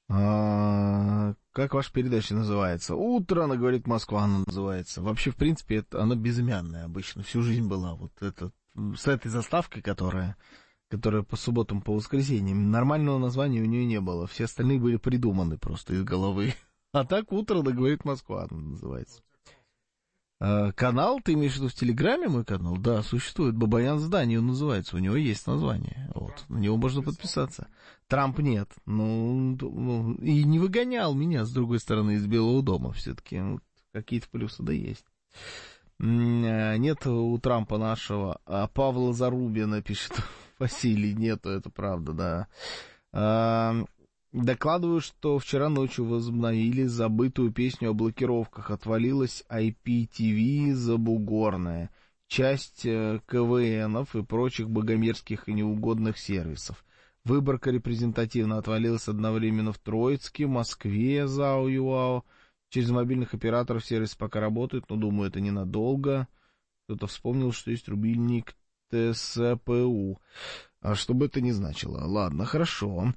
Как ваша передача называется? «Утро», она говорит, «Москва» она называется. Вообще, в принципе, это, она безымянная обычно. Всю жизнь была вот эта, с этой заставкой, которая по субботам, по воскресеньям. Нормального названия у нее не было. Все остальные были придуманы просто из головы. А так «Утро», она говорит, «Москва» она называется. Канал, ты имеешь в виду в Телеграме мой канал? Да, существует. Бабаян Здание он называется. У него есть название. Вот. На него можно подписаться. Трамп нет. Ну, и не выгонял меня, с другой стороны, из Белого дома. Все-таки вот, какие-то плюсы да есть. Нет у Трампа нашего. А Павла Зарубина пишет Василий. Нету, это правда, да. Докладываю, что вчера ночью возобновили забытую песню о блокировках. Отвалилась IPTV забугорная, часть КВНов и прочих богомерзких и неугодных сервисов. Выборка репрезентативно отвалилась одновременно в Троицке, Москве, ЗАО-ЮАО. Через мобильных операторов сервис пока работает, но, думаю, это ненадолго. Кто-то вспомнил, что есть рубильник ТСПУ. А что бы это ни значило. Ладно, хорошо.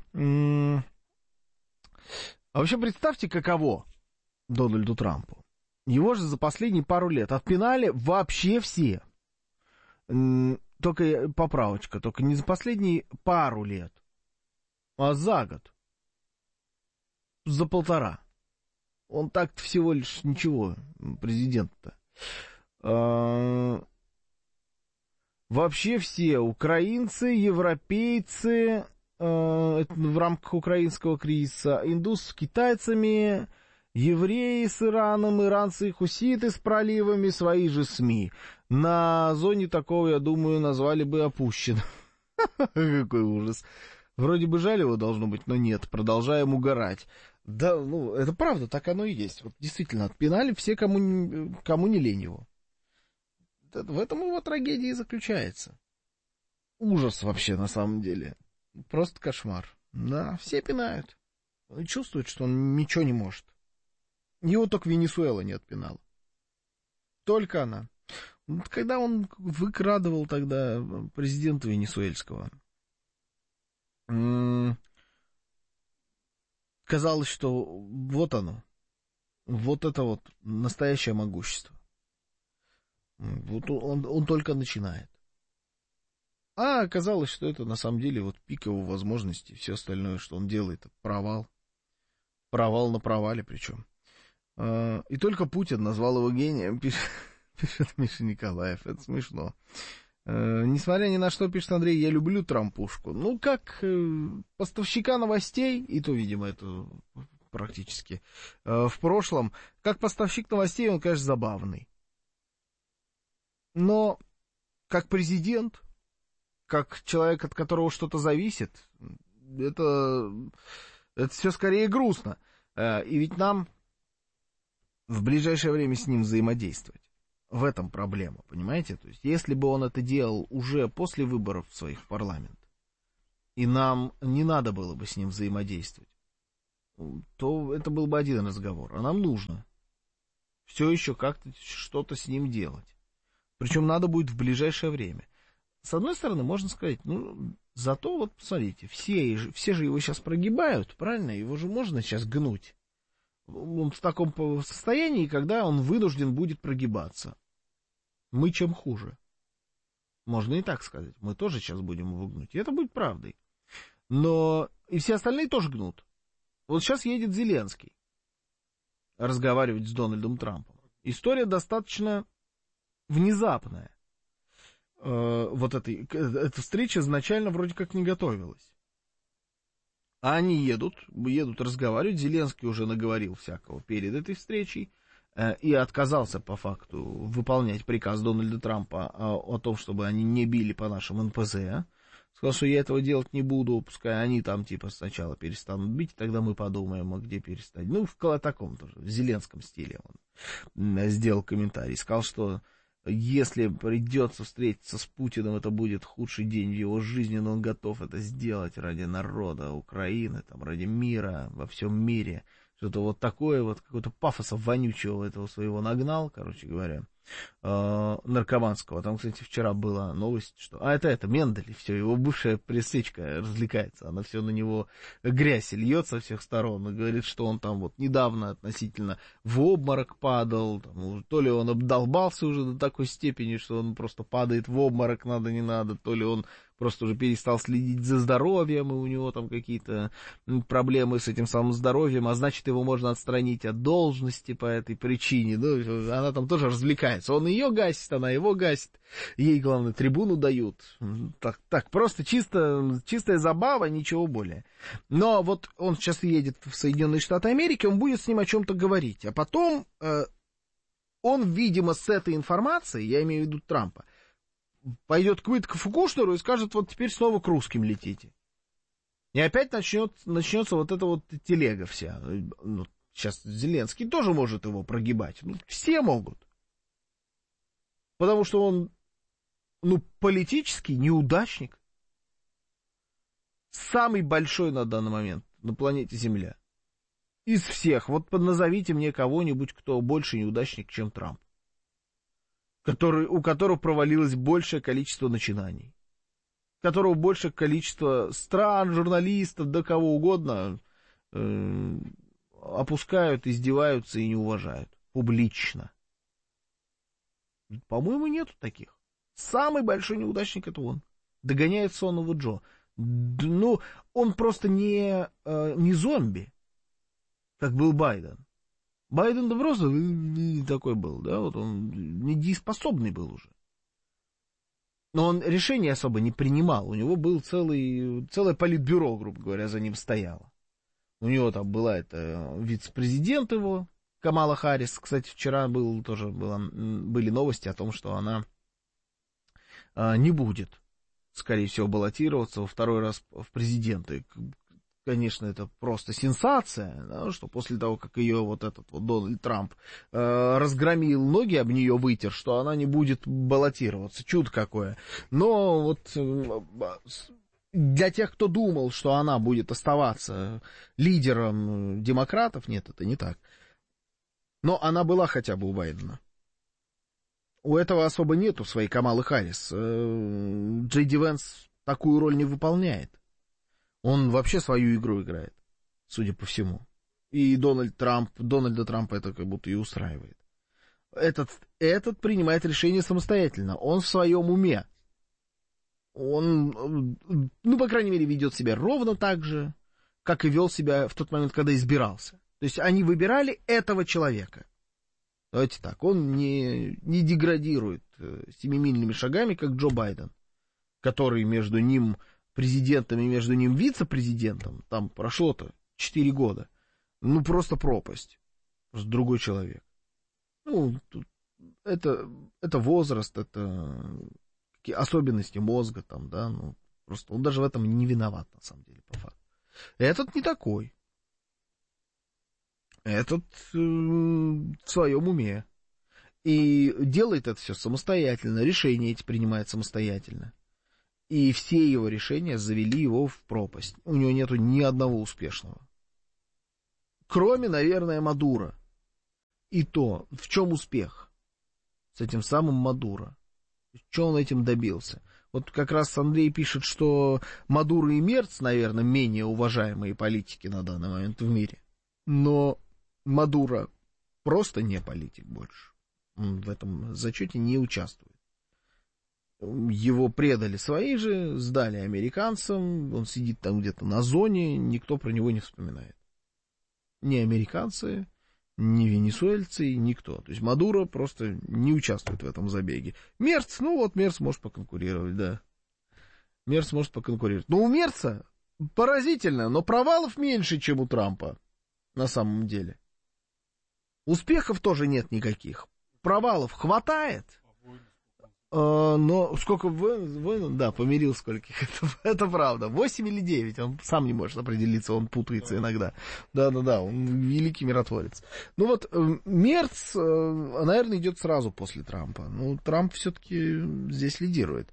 А вообще представьте, каково Дональду Трампу. Его же за последние пару лет отпинали вообще все. Только поправочка, только не за последние пару лет, а за год. За 1,5. Он так-то всего лишь ничего, президент-то. Вообще все, украинцы, европейцы, в рамках украинского кризиса, индусы с китайцами, евреи с Ираном, иранцы и хуситы с проливами, свои же СМИ. На зоне такого, я думаю, назвали бы опущенным. Какой ужас. Вроде бы жаль его должно быть, но нет, продолжаем угорать. Да, ну, это правда, так оно и есть. Вот действительно, отпинали все, кому не лень его. В этом его трагедия и заключается. Ужас вообще, на самом деле. Просто кошмар. Да, все пинают. Он чувствует, что он ничего не может. Его только Венесуэла не отпинала. Только она. Вот когда он выкрадывал тогда президента венесуэльского, казалось, что вот оно. Вот это вот настоящее могущество. Вот он только начинает. А оказалось, что это на самом деле вот пик его возможностей. Все остальное, что он делает, это провал. Провал на провале причем. И только Путин назвал его гением, пишет Миша Николаев. Это смешно. Несмотря ни на что, пишет Андрей, я люблю Трампушку. Ну, как поставщика новостей, и то, видимо, это практически в прошлом, как поставщик новостей он, конечно, забавный. Но как президент, как человек, от которого что-то зависит, это все скорее грустно. И ведь нам в ближайшее время с ним взаимодействовать. В этом проблема, понимаете? То есть, если бы он это делал уже после выборов своих в парламент, и нам не надо было бы с ним взаимодействовать, то это был бы один разговор. А нам нужно все еще как-то что-то с ним делать. Причем надо будет в ближайшее время. С одной стороны, можно сказать, ну, зато вот, посмотрите, все же его сейчас прогибают, правильно? Его же можно сейчас гнуть. Он в таком состоянии, когда он вынужден будет прогибаться. Мы чем хуже. Можно и так сказать. Мы тоже сейчас будем его гнуть. И это будет правдой. Но и все остальные тоже гнут. Вот сейчас едет Зеленский разговаривать с Дональдом Трампом. История достаточно внезапная. Вот эта встреча изначально вроде как не готовилась. А они едут разговаривать. Зеленский уже наговорил всякого перед этой встречей и отказался по факту выполнять приказ Дональда Трампа о том, чтобы они не били по нашим НПЗ. Сказал, что я этого делать не буду, пускай они там типа сначала перестанут бить, тогда мы подумаем, а где перестать. Ну, в таком тоже, в зеленском стиле он сделал комментарий. Сказал, что если придется встретиться с Путиным, это будет худший день в его жизни, но он готов это сделать ради народа Украины, там, ради мира во всем мире, Что-то вот такое, вот какого-то пафоса вонючего этого своего нагнал, короче говоря, наркоманского. Там, кстати, вчера была новость, что... это Мендель, все, его бывшая пресечка развлекается, она все на него грязь льет со всех сторон, и говорит, что он там вот недавно относительно в обморок падал, там, то ли он обдолбался уже до такой степени, что он просто падает в обморок, надо не надо, то ли он просто уже перестал следить за здоровьем, и у него там какие-то проблемы с этим самым здоровьем, а значит, его можно отстранить от должности по этой причине. Ну, она там тоже развлекается. Он ее гасит, она его гасит. Ей, главное, трибуну дают. Так просто чистая забава, ничего более. Но вот он сейчас едет в Соединенные Штаты Америки, он будет с ним о чем-то говорить. А потом он, видимо, с этой информацией, я имею в виду Трампа, пойдет к Уиткофу Кушнеру и скажет, вот теперь снова к русским летите. И опять начнется вот эта вот телега вся. Ну, сейчас Зеленский тоже может его прогибать. Ну, все могут. Потому что он, политический неудачник. Самый большой на данный момент на планете Земля. Из всех. Вот назовите мне кого-нибудь, кто больше неудачник, чем Трамп. У которого провалилось большее количество начинаний, которого большее количество стран, журналистов, да кого угодно опускают, издеваются и не уважают публично. По-моему, нету таких. Самый большой неудачник — это он. Догоняет сонного Джо. Ну, он просто не зомби, как был Байден. Байден да просто не такой был, да, вот он недееспособный был уже. Но он решения особо не принимал, у него был целое политбюро, грубо говоря, за ним стояло. У него там была вице-президент его, Камала Харрис, кстати, вчера были новости о том, что она не будет, скорее всего, баллотироваться во второй раз в президенты. Конечно, это просто сенсация, да, что после того, как ее вот этот вот Дональд Трамп разгромил, ноги об нее вытер, что она не будет баллотироваться. Чудо какое. Но вот для тех, кто думал, что она будет оставаться лидером демократов, нет, это не так. Но она была хотя бы у Байдена. У этого особо нету своей Камалы Харрис. Джей Ди Венс такую роль не выполняет. Он вообще свою игру играет, судя по всему. И Дональда Трампа это как будто и устраивает. Этот принимает решение самостоятельно. Он в своем уме. Он, по крайней мере, ведет себя ровно так же, как и вел себя в тот момент, когда избирался. То есть они выбирали этого человека. Давайте так, он не деградирует семимильными шагами, как Джо Байден, который между ним президентом и между ним вице-президентом, там прошло-то 4 года. Ну, просто пропасть. Просто другой человек. Ну, это возраст, это какие особенности мозга там, да, ну, просто он даже в этом не виноват, на самом деле, по факту. Этот не такой. Этот в своем уме. И делает это все самостоятельно, решения эти принимает самостоятельно. И все его решения завели его в пропасть. У него нету ни одного успешного. Кроме, наверное, Мадуро. И то, в чем успех? С этим самым Мадуро. Что он этим добился? Вот как раз Андрей пишет, что Мадуро и Мерц, наверное, менее уважаемые политики на данный момент в мире. Но Мадуро просто не политик больше. Он в этом зачете не участвует. Его предали свои же, сдали американцам, он сидит там где-то на зоне, никто про него не вспоминает. Ни американцы, ни венесуэльцы, никто. То есть Мадуро просто не участвует в этом забеге. Мерц, Мерц может поконкурировать, да. Мерц может поконкурировать. Но у Мерца поразительно, но провалов меньше, чем у Трампа, на самом деле. Успехов тоже нет никаких. Провалов хватает. Но сколько вы, да, помирил скольких, это правда, 8 или 9, он сам не может определиться, он путается иногда, да, он великий миротворец. Ну вот, Мерц, наверное, идет сразу после Трампа, Трамп все-таки здесь лидирует.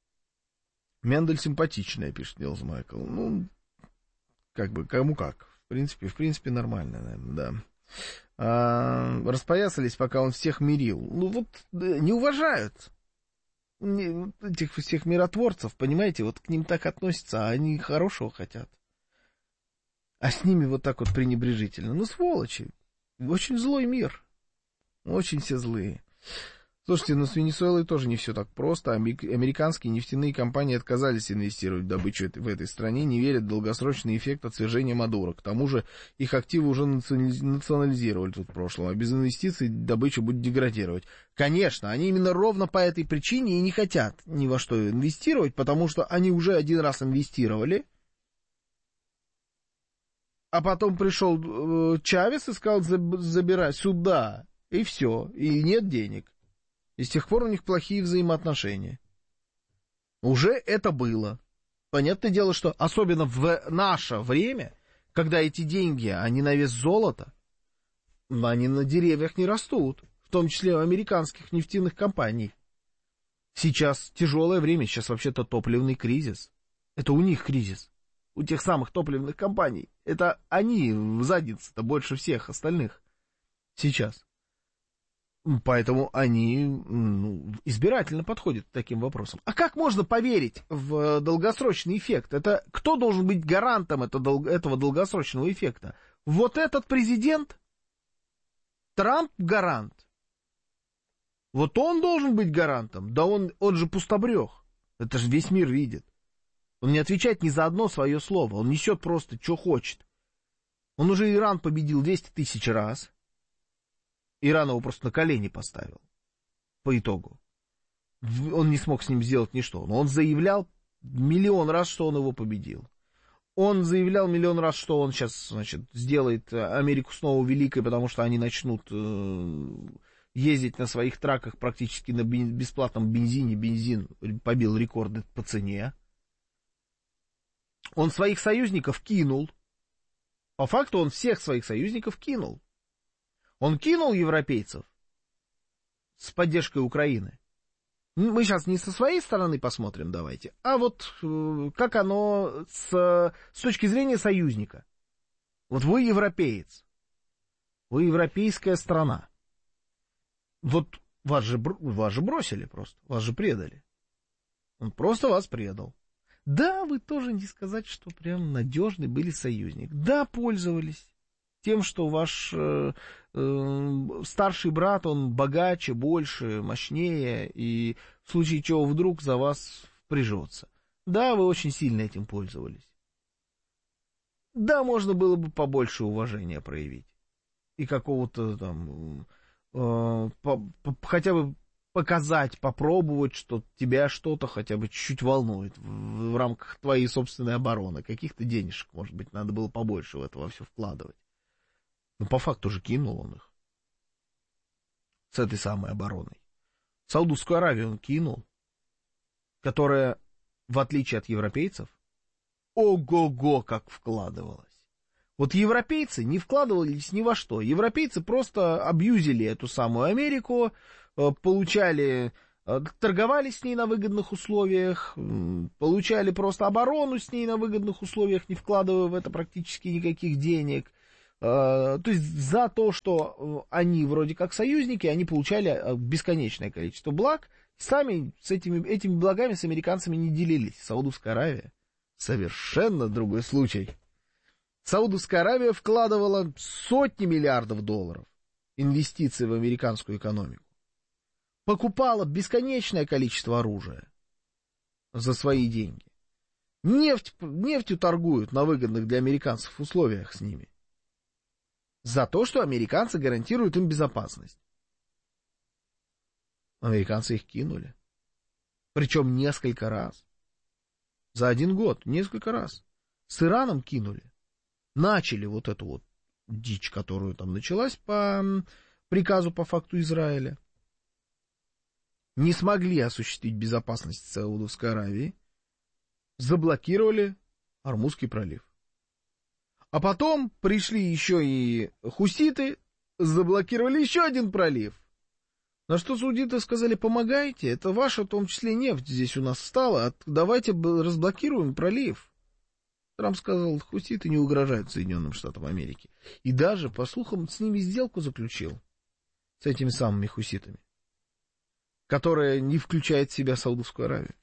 Мендель симпатичная, пишет Нилс Майкл, кому как. В В принципе, нормально, наверное, да. Распоясались, пока он всех мирил. Ну вот, не уважают этих всех миротворцев, понимаете, вот к ним так относятся, а они хорошего хотят. А с ними вот так вот пренебрежительно. Ну, сволочи. Очень злой мир. Очень все злые. Слушайте, ну с Венесуэлой тоже не все так просто. Американские нефтяные компании отказались инвестировать в добычу в этой стране, не верят в долгосрочный эффект от свержения Мадуро. К тому же их активы уже национализировали тут в прошлом, а без инвестиций добыча будет деградировать. Конечно, они именно ровно по этой причине и не хотят ни во что инвестировать, потому что они уже один раз инвестировали, а потом пришел Чавес и сказал: забирай сюда, и все, и нет денег. И с тех пор у них плохие взаимоотношения. Уже это было. Понятное дело, что особенно в наше время, когда эти деньги, они на вес золота, они на деревьях не растут, в том числе у американских нефтяных компаний. Сейчас тяжелое время, сейчас вообще-то топливный кризис. Это у них кризис, у тех самых топливных компаний. Это они в заднице-то больше всех остальных сейчас. Поэтому они избирательно подходят к таким вопросам. А как можно поверить в долгосрочный эффект? Это кто должен быть гарантом этого долгосрочного эффекта? Вот этот президент? Трамп гарант? Вот он должен быть гарантом? Да он же пустобрех. Это же весь мир видит. Он не отвечает ни за одно свое слово. Он несет просто, что хочет. Он уже Иран победил 200 тысяч раз. Иран его просто на колени поставил. По итогу. Он не смог с ним сделать ничто. Но он заявлял миллион раз, что он его победил. Он заявлял миллион раз, что он сейчас, значит, сделает Америку снова великой, потому что они начнут ездить на своих траках практически на бесплатном бензине. Бензин побил рекорды по цене. Он своих союзников кинул. По факту он всех своих союзников кинул. Он кинул европейцев с поддержкой Украины. Мы сейчас не со своей стороны посмотрим, давайте, а вот как оно с точки зрения союзника. Вот вы европеец, вы европейская страна. Вот вас же бросили просто, вас же предали. Он просто вас предал. Да, вы тоже не сказать, что прям надежный были союзник. Да, пользовались тем, что ваш старший брат, он богаче, больше, мощнее, и в случае чего вдруг за вас впряжется. Да, вы очень сильно этим пользовались. Да, можно было бы побольше уважения проявить. И какого-то там, хотя бы показать, попробовать, что тебя что-то хотя бы чуть-чуть волнует в рамках твоей собственной обороны. Каких-то денежек, может быть, надо было побольше в это во все вкладывать. Но по факту же кинул он их. С этой самой обороной. Саудовскую Аравию он кинул, которая, в отличие от европейцев, ого-го как вкладывалась. Вот европейцы не вкладывались ни во что. Европейцы просто абьюзили эту самую Америку, получали, торговали с ней на выгодных условиях, получали просто оборону с ней на выгодных условиях, не вкладывая в это практически никаких денег. То есть за то, что они вроде как союзники, они получали бесконечное количество благ, сами с этими благами с американцами не делились. Саудовская Аравия совершенно другой случай. Саудовская Аравия вкладывала сотни миллиардов долларов инвестиций в американскую экономику. Покупала бесконечное количество оружия за свои деньги. Нефтью торгуют на выгодных для американцев условиях с ними. За то, что американцы гарантируют им безопасность. Американцы их кинули. Причем несколько раз. За один год несколько раз. С Ираном кинули. Начали вот эту вот дичь, которую там началась по приказу по факту Израиля. Не смогли осуществить безопасность Саудовской Аравии. Заблокировали Ормузский пролив. А потом пришли еще и хуситы, заблокировали еще один пролив. На что саудиты сказали: помогайте, это ваша, в том числе, нефть здесь у нас встала, давайте разблокируем пролив. Трамп сказал, хуситы не угрожают Соединенным Штатам Америки. И даже, по слухам, с ними сделку заключил. С этими самыми хуситами. Которая не включает в себя Саудовскую Аравию.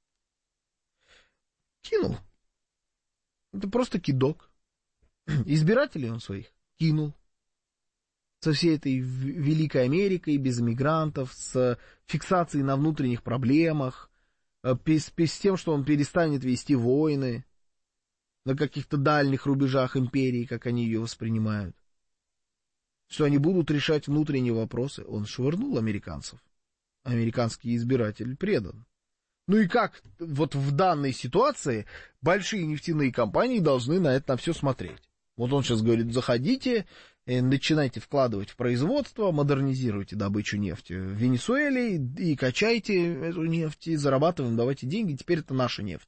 Кинул. Это просто кидок. Избирателей он своих кинул. Со всей этой великой Америкой, без иммигрантов, с фиксацией на внутренних проблемах, с тем, что он перестанет вести войны на каких-то дальних рубежах империи, как они ее воспринимают. Что они будут решать внутренние вопросы. Он швырнул американцев. Американский избиратель предан. Ну и как вот в данной ситуации большие нефтяные компании должны на это на все смотреть? Вот он сейчас говорит, заходите, начинайте вкладывать в производство, модернизируйте добычу нефти в Венесуэле и качайте эту нефть, и зарабатываем, давайте деньги, теперь это наша нефть.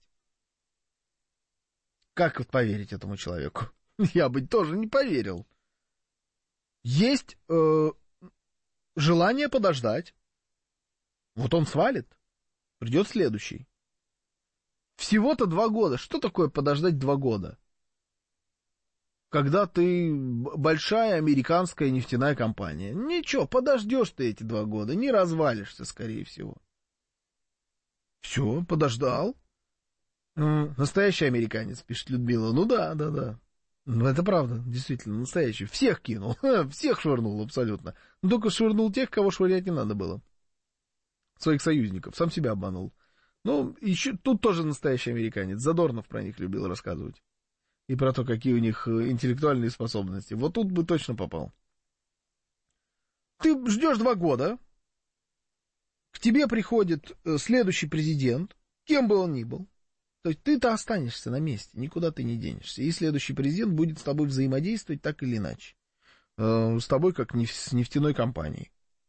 Как вот поверить этому человеку? Я бы тоже не поверил. Есть желание подождать. Вот он свалит, придет следующий. Всего-то 2 года. Что такое подождать 2 года? Когда ты большая американская нефтяная компания. Ничего, подождешь ты эти 2 года, не развалишься, скорее всего. Все, подождал. Настоящий американец, пишет Людмила. Ну да. Ну, это правда, действительно, настоящий. Всех кинул, всех швырнул абсолютно. Но только швырнул тех, кого швырять не надо было. Своих союзников, сам себя обманул. Ну, еще тут тоже настоящий американец. Задорнов про них любил рассказывать. И про то, какие у них интеллектуальные способности. Вот тут бы точно попал. Ты ждешь 2 года. К тебе приходит следующий президент, кем бы он ни был. То есть ты-то останешься на месте, никуда ты не денешься. И следующий президент будет с тобой взаимодействовать так или иначе. С тобой, как с нефтяной компанией.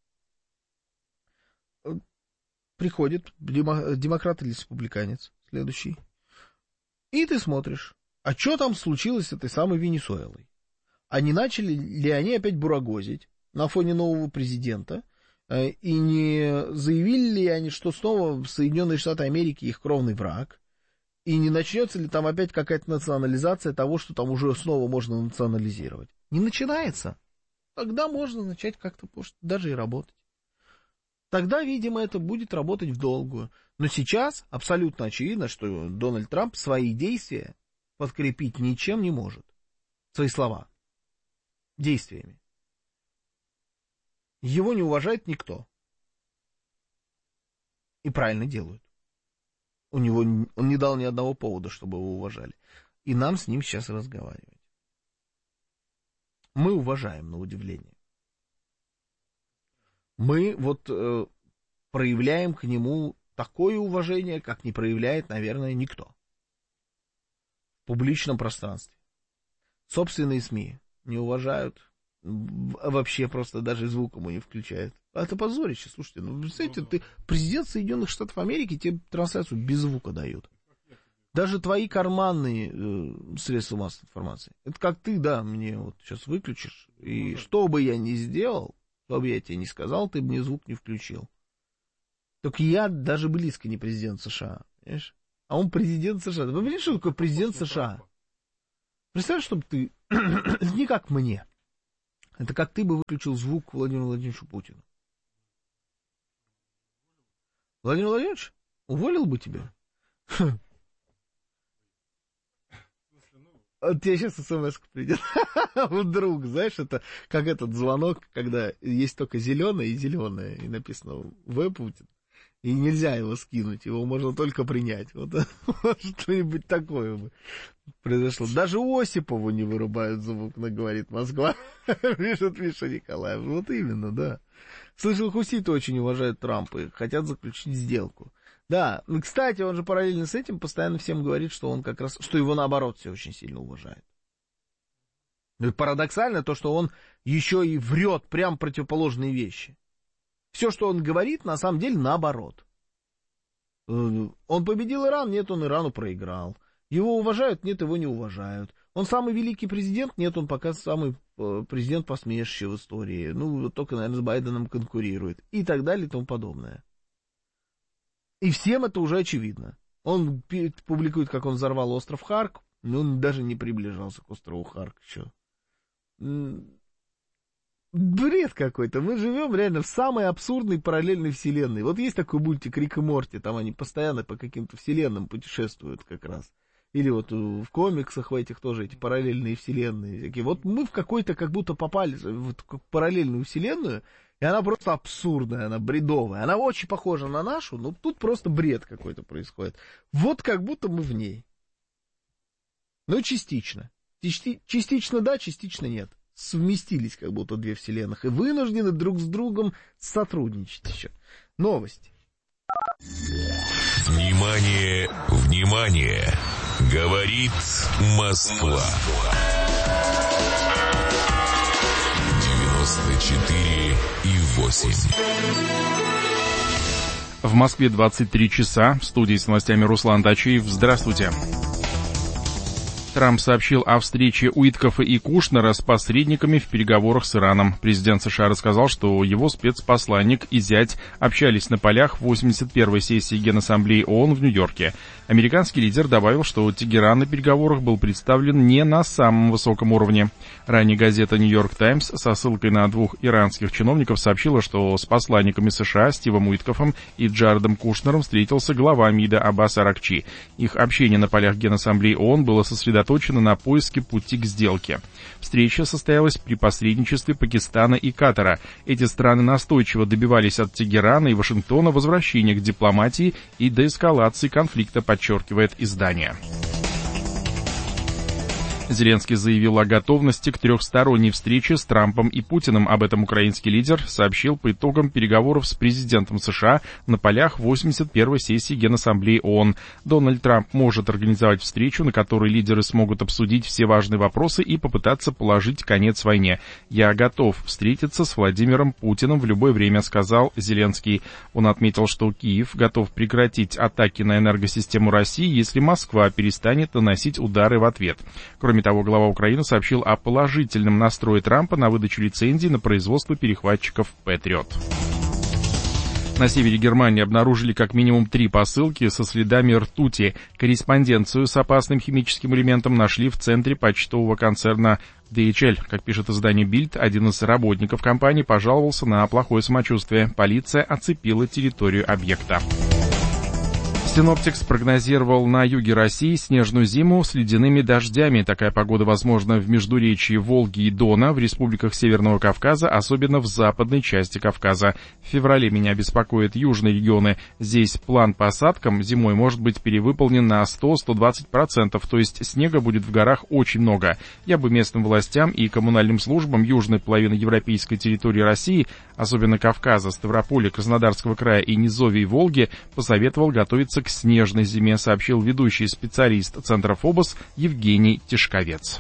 Приходит демократ или республиканец следующий. И ты смотришь, а что там случилось с этой самой Венесуэлой? А не начали ли они опять бурагозить на фоне нового президента? И не заявили ли они, что снова Соединенные Штаты Америки их кровный враг? И не начнется ли там опять какая-то национализация того, что там уже снова можно национализировать? Не начинается. Тогда можно начать как-то, может, даже и работать. Тогда, видимо, это будет работать в долгую. Но сейчас абсолютно очевидно, что Дональд Трамп свои действия подкрепить ничем не может. Свои слова. Действиями. Его не уважает никто. И правильно делают. Он не дал ни одного повода, чтобы его уважали. И нам с ним сейчас разговаривать. Мы уважаем, на удивление. Мы вот проявляем к нему такое уважение, как не проявляет, наверное, никто. В публичном пространстве. Собственные СМИ не уважают. Вообще просто даже звук ему не включают. Это позорище, слушайте. Ну, представляете, ты президент Соединенных Штатов Америки, тебе трансляцию без звука дают. Даже твои карманные средства массовой информации. Это как ты, да, мне вот сейчас выключишь. И что бы я ни сделал, что бы я тебе ни сказал, ты бы мне звук не включил. Только я даже близко не президент США. Понимаешь? А он президент США. Вы понимаете, что такое президент США? Представь, чтобы ты... Это не как мне. Это как ты бы выключил звук Владимиру Владимировичу Путину. Владимир Владимирович, уволил бы тебя? Вот тебе сейчас смс-ка придет. Вдруг, знаешь, это как этот звонок, когда есть только зеленое и зеленое, и написано В. Путин. И нельзя его скинуть, его можно только принять. Вот что-нибудь такое бы произошло. Даже Осипову не вырубают звук, говорит Москва. Пишет Миша Николаев. Вот именно, да. Слышал, хуситы очень уважают Трампа и хотят заключить сделку. Да, кстати, он же параллельно с этим постоянно всем говорит, что он как раз, что его наоборот все очень сильно уважает. И парадоксально то, что он еще и врет прям противоположные вещи. Все, что он говорит, на самом деле наоборот. Он победил Иран, нет, он Ирану проиграл. Его уважают, нет, его не уважают. Он самый великий президент, нет, он пока самый президент посмешище в истории. Ну, только, наверное, с Байденом конкурирует. И так далее и тому подобное. И всем это уже очевидно. Он публикует, как он взорвал остров Харк, Ну, он даже не приближался к острову Харк еще. Бред какой-то. Мы живем реально в самой абсурдной параллельной вселенной. Вот есть такой мультик Рик и Морти, там они постоянно по каким-то вселенным путешествуют как раз. Или вот в комиксах в этих тоже эти параллельные вселенные всякие. Вот мы в какой-то как будто попали в параллельную вселенную, и она просто абсурдная, она бредовая. Она очень похожа на нашу, но тут просто бред какой-то происходит. Вот как будто мы в ней. Ну, частично. Частично да, частично нет. Совместились как будто две вселенных и вынуждены друг с другом сотрудничать еще. Новости. Внимание, внимание! Говорит Москва. 94,8. В Москве 23 часа. В студии с новостями Руслан Тачиев. Здравствуйте. Трамп сообщил о встрече Уиткофа и Кушнера с посредниками в переговорах с Ираном. Президент США рассказал, что его спецпосланник и зять общались на полях 81-й сессии Генассамблеи ООН в Нью-Йорке. Американский лидер добавил, что Тегеран на переговорах был представлен не на самом высоком уровне. Ранее газета «Нью-Йорк Таймс» со ссылкой на двух иранских чиновников сообщила, что с посланниками США Стивом Уиткофом и Джаредом Кушнером встретился глава МИДа Аббас Аракчи. Их общение на полях Генассамблеи ООН было сосредоточено на поиске пути к сделке. Встреча состоялась при посредничестве Пакистана и Катара. Эти страны настойчиво добивались от Тегерана и Вашингтона возвращения к дипломатии и деэскалации конфликта, подчеркивает издание. Зеленский заявил о готовности к трехсторонней встрече с Трампом и Путиным. Об этом украинский лидер сообщил по итогам переговоров с президентом США на полях 81-й сессии Генассамблеи ООН. Дональд Трамп может организовать встречу, на которой лидеры смогут обсудить все важные вопросы и попытаться положить конец войне. «Я готов встретиться с Владимиром Путиным в любое время», — сказал Зеленский. Он отметил, что Киев готов прекратить атаки на энергосистему России, если Москва перестанет наносить удары в ответ. Кроме того, глава Украины сообщил о положительном настрое Трампа на выдачу лицензий на производство перехватчиков «Патриот». На севере Германии обнаружили как минимум 3 посылки со следами ртути. Корреспонденцию с опасным химическим элементом нашли в центре почтового концерна DHL. Как пишет издание Bild, один из работников компании пожаловался на плохое самочувствие. Полиция оцепила территорию объекта. Синоптик спрогнозировал на юге России снежную зиму с ледяными дождями. Такая погода возможна в междуречии Волги и Дона, в республиках Северного Кавказа, особенно в западной части Кавказа. В феврале меня беспокоят южные регионы. Здесь план по осадкам зимой может быть перевыполнен на 100-120%, то есть снега будет в горах очень много. Я бы местным властям и коммунальным службам южной половины европейской территории России, особенно Кавказа, Ставрополя, Краснодарского края и низовья Волги, посоветовал готовиться к снежной зиме, сообщил ведущий специалист Центра ФОБОС Евгений Тишковец.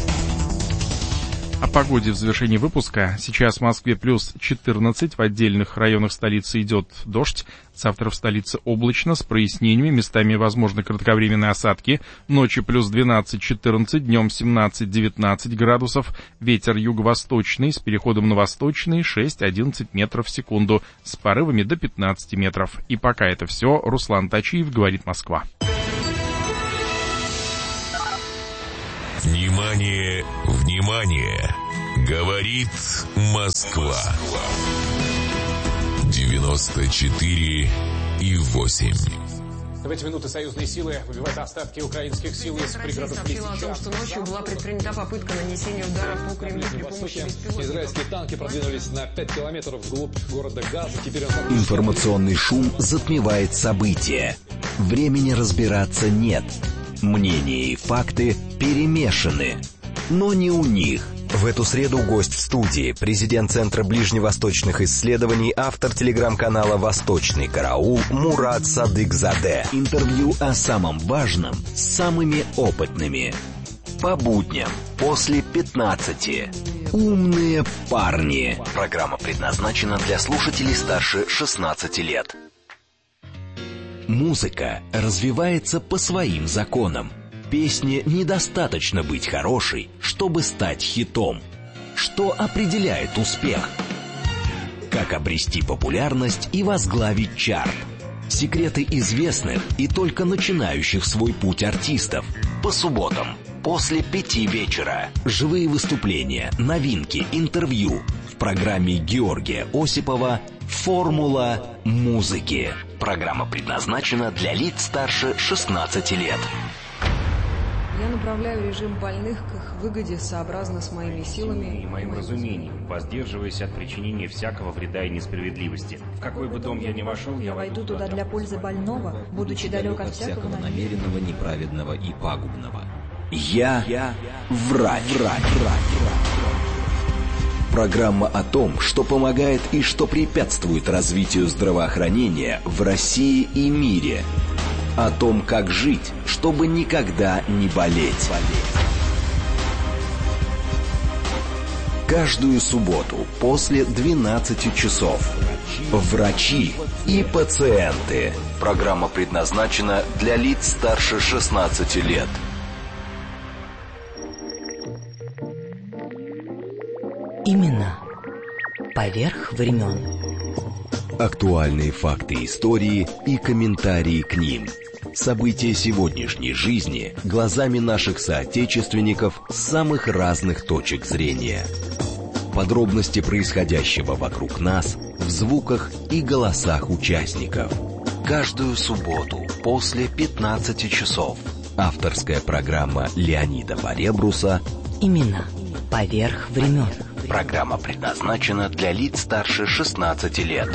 О погоде в завершении выпуска. Сейчас в Москве плюс 14, в отдельных районах столицы идет дождь. Завтра в столице облачно, с прояснениями, местами возможны кратковременные осадки. Ночью плюс 12-14, днем 17-19 градусов. Ветер юго-восточный с переходом на восточный 6-11 метров в секунду, с порывами до 15 метров. И пока это все. Руслан Тачиев, говорит Москва. Внимание, внимание! Говорит Москва. 94,8. В эти минуты союзные силы выбивают остатки украинских сил из пригородов сообщила о том, что ночью была предпринята попытка нанесения удара по Кремлю при помощи беспилотников. Израильские танки продвинулись на 5 километров вглубь города Газа. Теперь Информационный шум затмевает события. Времени разбираться нет. Мнения и факты перемешаны. Но не у них. В эту среду гость в студии, президент Центра ближневосточных исследований, автор телеграм-канала «Восточный караул» Мурат Садыкзаде. Интервью о самом важном с самыми опытными. По будням после 15. Умные парни. Программа предназначена для слушателей старше 16 лет. Музыка развивается по своим законам. Песне недостаточно быть хорошей, чтобы стать хитом. Что определяет успех? Как обрести популярность и возглавить чарт? Секреты известных и только начинающих свой путь артистов. По субботам после 5 вечера. Живые выступления, новинки, интервью. В программе Георгия Осипова «Формула музыки». Программа предназначена для лиц старше 16 лет. Я направляю режим больных к их выгоде сообразно с моими силами и моим разумением, воздерживаясь от причинения всякого вреда и несправедливости. В какой бы дом я ни вошел, я войду туда для пользы больного, будучи далек от всякого намеренного, неправедного и пагубного. Я врач. Программа о том, что помогает и что препятствует развитию здравоохранения в России и мире. О том, как жить, чтобы никогда не болеть. Каждую субботу после 12 часов. Врачи и пациенты. Программа предназначена для лиц старше 16 лет. Имена поверх времен. Актуальные факты истории и комментарии к ним. События сегодняшней жизни глазами наших соотечественников с самых разных точек зрения. Подробности происходящего вокруг нас в звуках и голосах участников. Каждую субботу после 15 часов. Авторская программа Леонида Поребруса «Имена поверх времен». Программа предназначена для лиц старше 16 лет.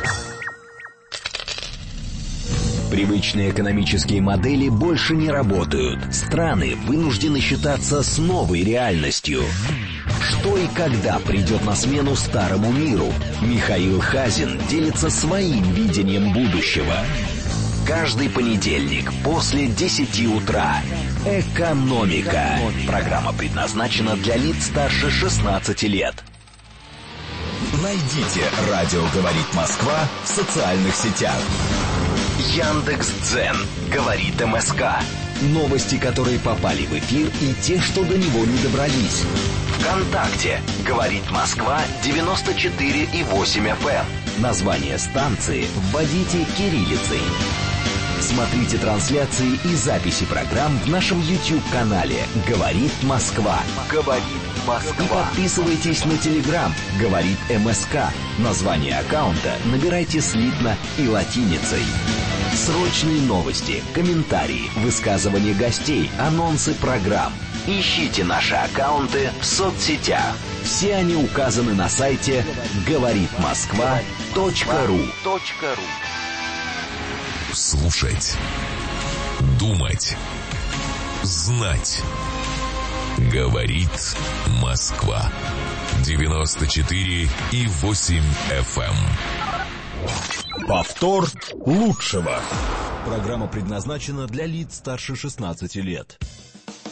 Привычные экономические модели больше не работают. Страны вынуждены считаться с новой реальностью. Что и когда придет на смену старому миру? Михаил Хазин делится своим видением будущего. Каждый понедельник после 10 утра. Экономика. Программа предназначена для лиц старше 16 лет. Найдите «Радио говорит Москва» в социальных сетях. Яндекс.Дзен говорит МСК. Новости, которые попали в эфир, и те, что до него не добрались. ВКонтакте говорит Москва 94,8 FM. Название станции вводите кириллицей. Смотрите трансляции и записи программ в нашем YouTube-канале «Говорит Москва». «Говорит Москва». И подписывайтесь на Telegram «Говорит МСК». Название аккаунта набирайте слитно и латиницей. Срочные новости, комментарии, высказывания гостей, анонсы программ. Ищите наши аккаунты в соцсетях. Все они указаны на сайте говоритмосква.ру. Слушать, думать, знать. Говорит Москва. 94,8 FM. Повтор лучшего. Программа предназначена для лиц старше 16 лет.